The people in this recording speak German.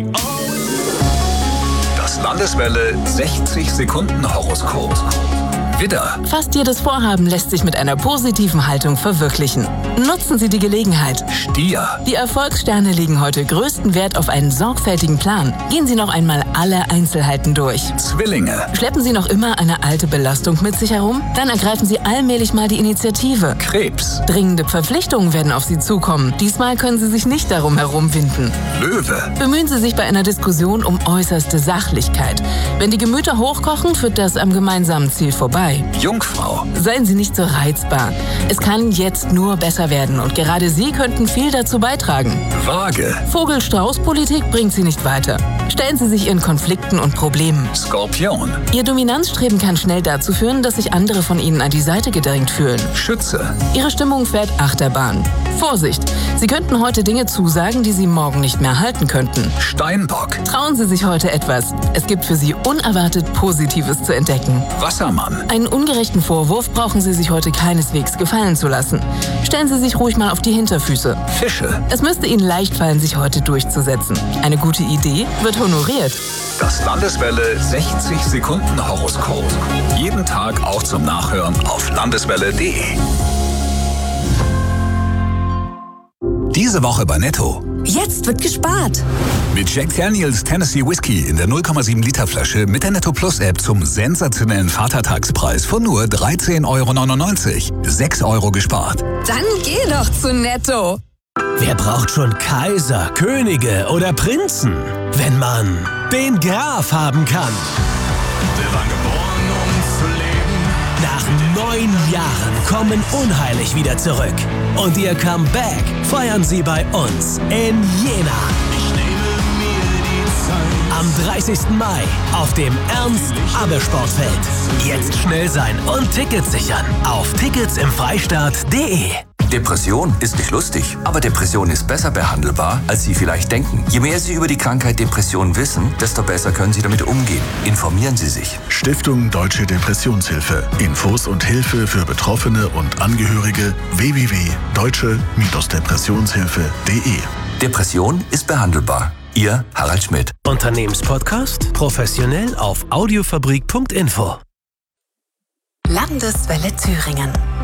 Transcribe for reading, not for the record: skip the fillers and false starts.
Das Landeswelle 60 Sekunden Horoskop. Widder. Fast jedes Vorhaben lässt sich mit einer positiven Haltung verwirklichen. Nutzen Sie die Gelegenheit. Stier. Die Erfolgssterne legen heute größten Wert auf einen sorgfältigen Plan. Gehen Sie noch einmal alle Einzelheiten durch. Zwillinge. Schleppen Sie noch immer eine alte Belastung mit sich herum? Dann ergreifen Sie allmählich mal die Initiative. Krebs. Dringende Verpflichtungen werden auf Sie zukommen. Diesmal können Sie sich nicht darum herumwinden. Löwe. Bemühen Sie sich bei einer Diskussion um äußerste Sachlichkeit. Wenn die Gemüter hochkochen, führt das am gemeinsamen Ziel vorbei. Jungfrau. Seien Sie nicht so reizbar. Es kann jetzt nur besser werden und gerade Sie könnten viel dazu beitragen. Waage. Vogel-Strauß-Politik bringt Sie nicht weiter. Stellen Sie sich Ihren Konflikten und Problemen. Skorpion. Ihr Dominanzstreben kann schnell dazu führen, dass sich andere von Ihnen an die Seite gedrängt fühlen. Schütze. Ihre Stimmung fährt Achterbahn. Vorsicht! Sie könnten heute Dinge zusagen, die Sie morgen nicht mehr halten könnten. Steinbock. Trauen Sie sich heute etwas. Es gibt für Sie unerwartet Positives zu entdecken. Wassermann. Einen ungerechten Vorwurf brauchen Sie sich heute keineswegs gefallen zu lassen. Stellen Sie sich ruhig mal auf die Hinterfüße. Fische. Es müsste Ihnen leicht fallen, sich heute durchzusetzen. Eine gute Idee wird honoriert. Das Landeswelle 60 Sekunden Horoskop. Jeden Tag auch zum Nachhören auf landeswelle.de. Diese Woche bei Netto. Jetzt wird gespart. Mit Jack Daniels Tennessee Whiskey in der 0,7 Liter Flasche mit der Netto Plus App zum sensationellen Vatertagspreis von nur 13,99 €. 6 € gespart. Dann geh doch zu Netto. Wer braucht schon Kaiser, Könige oder Prinzen, wenn man den Graf haben kann? Der war geboren, um zu leben. Nach 9 Jahren kommen Unheilig wieder zurück. Und ihr Comeback feiern sie bei uns in Jena. Ich nehme mir die Zeit. Am 30. Mai auf dem Ernst-Abbe-Sportfeld. Jetzt schnell sein und Tickets sichern auf ticketsimfreistaat.de. Depression ist nicht lustig, aber Depression ist besser behandelbar, als Sie vielleicht denken. Je mehr Sie über die Krankheit Depression wissen, desto besser können Sie damit umgehen. Informieren Sie sich. Stiftung Deutsche Depressionshilfe. Infos und Hilfe für Betroffene und Angehörige www.deutsche-depressionshilfe.de. Depression ist behandelbar. Ihr Harald Schmidt. Unternehmenspodcast professionell auf audiofabrik.info. Landeswelle Thüringen.